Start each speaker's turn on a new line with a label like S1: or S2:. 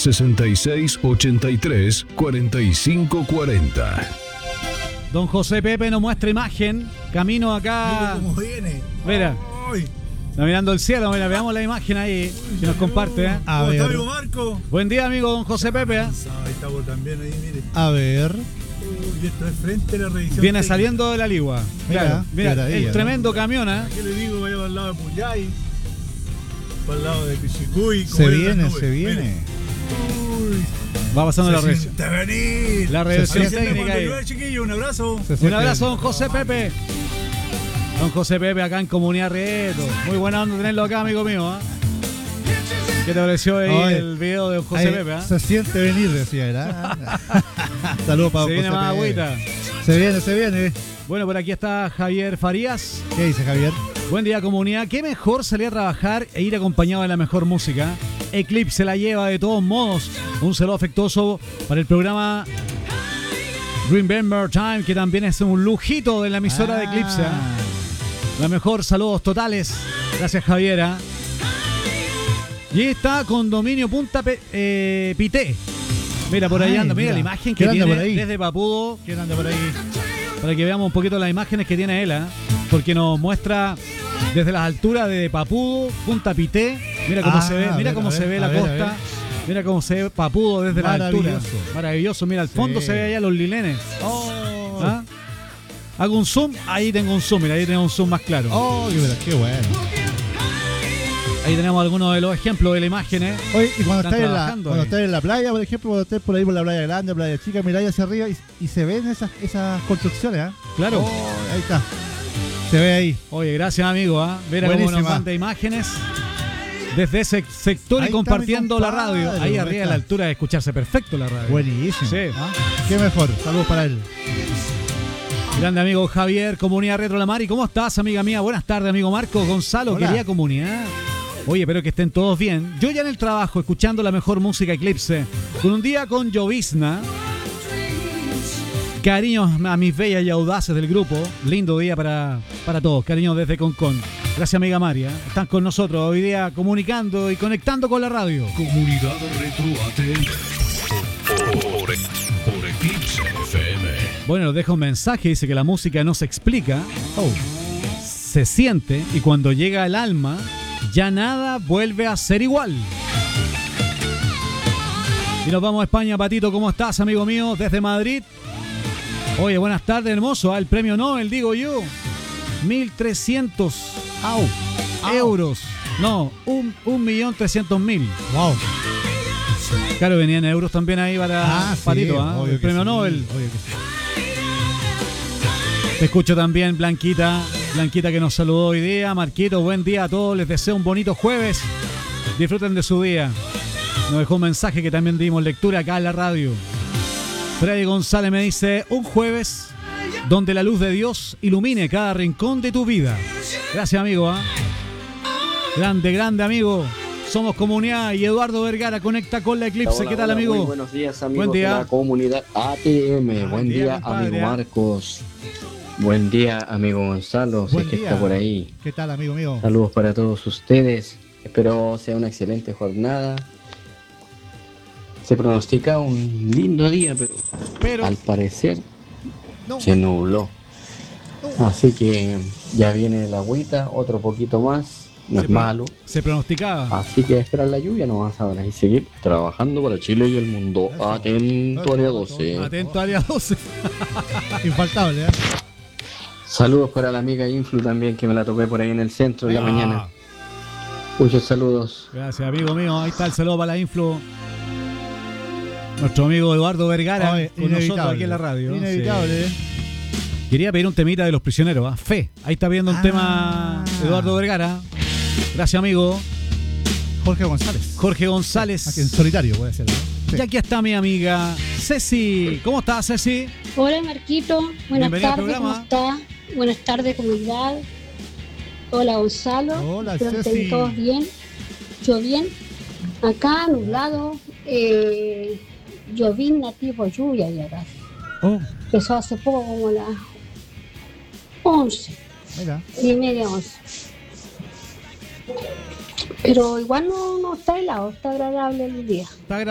S1: 6683 4540.
S2: Don José Pepe nos muestra imagen. Camino acá.
S3: Mire cómo viene.
S2: Mira.
S3: Ay.
S2: Está mirando el cielo. Mira, veamos la imagen ahí. Que nos comparte.
S3: ¿Cómo está, amigo Marco?
S2: Buen día, amigo don José Pepe.
S3: Ahí está vos también, ahí, mire.
S4: A ver.
S3: Y esto es frente a la revisión.
S2: Viene
S3: técnica.
S2: saliendo de la Ligua. Claro. Mira, el tremendo camión, ¿eh?
S3: ¿Qué le digo? Vaya para el lado de Puyay. Para el lado de Pichicuy.
S4: Se viene.
S3: Uy.
S2: Va pasando la red. La revisión técnica ahí.
S3: Chiquillo, un abrazo.
S2: Un abrazo, don José Pepe. Don José Pepe acá en Comunidad Reto. Muy buena onda tenerlo acá, amigo mío. ¿Qué te pareció ahí el video de don José Pepe?
S4: Se siente venir, decía él. Saludos para don José
S2: Pepe. Se viene más agüita.
S4: Se viene.
S2: Bueno, por aquí está Javier Farías.
S4: ¿Qué dice Javier?
S2: Buen día, comunidad. Qué mejor salir a trabajar e ir acompañado de la mejor música. Eclipse la lleva de todos modos. Un saludo afectuoso para el programa Remember Time, que también es un lujito de la emisora de Eclipse. La mejor, saludos totales. Gracias, Javiera. Y ahí está Condominio Punta Pité. Mira, por ahí anda. Mira la imagen que tiene desde Papudo.
S4: ¿Quién anda por ahí?
S2: Para que veamos un poquito las imágenes que tiene él, porque nos muestra desde las alturas de Papudo, Punta Pité. Mira cómo se ve, mira cómo se ve la costa. Mira cómo se ve Papudo desde las alturas. Maravilloso. Mira, al fondo se ve allá los lilenes. ¿Ah? Hago un zoom, ahí tengo un zoom. Mira, ahí tenemos un zoom más claro.
S4: Qué bueno.
S2: Ahí tenemos algunos de los ejemplos de la imagen.
S4: Oye, y cuando estás en la playa, por ejemplo, cuando estás por ahí por la playa grande, playa chica, miráis hacia arriba y se ven esas construcciones.
S2: Claro.
S4: Ahí está. Se ve ahí.
S2: Oye, gracias, amigo. Mira cómo nos manda imágenes desde ese sector ahí y compartiendo la radio. Ahí arriba a la altura de escucharse perfecto la radio.
S4: Buenísimo.
S2: Sí.
S4: Qué mejor. Saludos para él.
S2: Grande amigo Javier, Comunidad Retro La Mari. ¿Cómo estás, amiga mía? Buenas tardes, amigo Marco Gonzalo.
S4: Hola.
S2: Querida comunidad. Oye, espero que estén todos bien. Yo ya en el trabajo, escuchando la mejor música Eclipse. Con un día con llovizna. Cariños a mis bellas y audaces del grupo. Lindo día para todos. Cariños desde Concón. Gracias, amiga María. Están con nosotros hoy día comunicando y conectando con la radio.
S1: Comunidad Retro ATM. Por Eclipse FM.
S2: Bueno, nos deja un mensaje. Dice que la música no se explica. Se siente. Y cuando llega al alma, ya nada vuelve a ser igual. Y nos vamos a España. Patito, ¿cómo estás, amigo mío? Desde Madrid. Oye, buenas tardes, hermoso. El premio Nobel, digo yo. 1.300 euros. No, 1.300.000.
S4: Wow.
S2: Claro, venían euros también ahí para Patito, el premio Nobel. Te escucho también, Blanquita que nos saludó hoy día. Marquito, buen día a todos. Les deseo un bonito jueves. Disfruten de su día. Nos dejó un mensaje que también dimos lectura acá en la radio. Freddy González me dice: un jueves donde la luz de Dios ilumine cada rincón de tu vida. Gracias, amigo. Grande, amigo. Somos comunidad y Eduardo Vergara conecta con la Eclipse.
S5: Hola,
S2: ¿qué tal, amigo?
S5: Muy buenos días, amigos.
S2: Buen día.
S5: De la comunidad ATM. Buen día, amigo Marcos. Buen día, amigo Gonzalo. Sé que está por ahí.
S4: ¿Qué tal, amigo mío?
S5: Saludos para todos ustedes. Espero sea una excelente jornada. Se pronostica un lindo día, pero al parecer se nubló. Así que ya viene la agüita, otro poquito más. No es malo.
S2: Se pronosticaba.
S5: Así que esperar la lluvia nomás ahora y seguir trabajando para Chile y el mundo. Atento, área 12.
S2: Atento, área 12.
S4: Infaltable,
S5: Saludos para la amiga Influ también, que me la topé por ahí en el centro en la mañana. Muchos saludos.
S2: Gracias, amigo mío. Ahí está el saludo para la Influ. Nuestro amigo Eduardo Vergara con nosotros aquí en la radio.
S4: Inevitable.
S2: Sí. Quería pedir un temita de Los Prisioneros, Fe. Ahí está viendo un tema Eduardo Vergara. Gracias, amigo. Jorge González.
S4: Aquí en solitario puede ser, ¿no? Sí.
S2: Y aquí está mi amiga Ceci. ¿Cómo estás, Ceci?
S6: Hola, Marquito. Buenas tardes, ¿cómo estás? Buenas tardes, comunidad. Hola, Gonzalo.
S4: Hola,
S6: espero que
S4: Ceci.
S6: estén todos bien. Yo bien. Acá, nublado. Llovizna tipo lluvia y acá. Empezó hace poco, como las 11.
S4: Mira.
S6: 10:30, 11. Pero igual no está helado, está agradable el día.